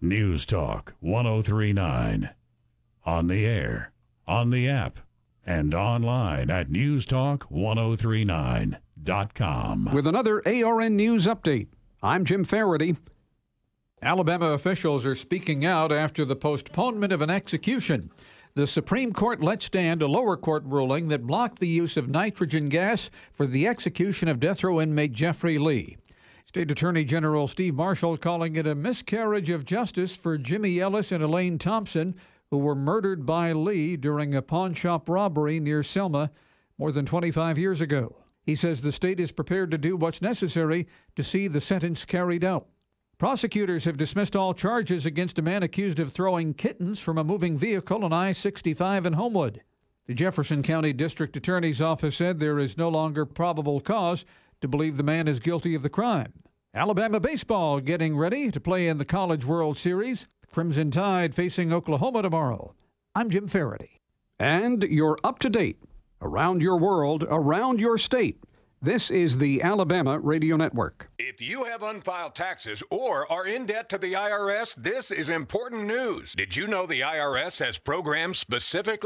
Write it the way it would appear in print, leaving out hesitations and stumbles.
News Talk 1039. On the air, on the app, and online at newstalk1039.com. With another ARN News update, I'm Jim Faraday. Alabama officials are speaking out after the postponement of an execution. The Supreme Court let stand a lower court ruling that blocked the use of nitrogen gas for the execution of death row inmate Jeffrey Lee. State Attorney General Steve Marshall calling it a miscarriage of justice for Jimmy Ellis and Elaine Thompson, who were murdered by Lee during a pawn shop robbery near Selma more than 25 years ago. He says the state is prepared to do what's necessary to see the sentence carried out. Prosecutors have dismissed all charges against a man accused of throwing kittens from a moving vehicle on I-65 in Homewood. The Jefferson County District Attorney's Office said there is no longer probable cause to believe the man is guilty of the crime. Alabama baseball getting ready to play in the College World Series. Crimson Tide facing Oklahoma tomorrow. I'm Jim Faraday. And you're up to date. Around your world, around your state. This is the Alabama Radio Network. If you have unfiled taxes or are in debt to the IRS, this is important news. Did you know the IRS has programs specifically